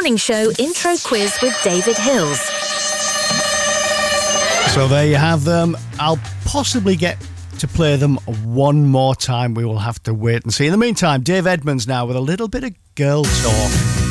morning show intro quiz with David Hills. So there you have them. I'll possibly get to play them one more time. We will have to wait and see. In the meantime, Dave Edmunds now with a little bit of girl talk.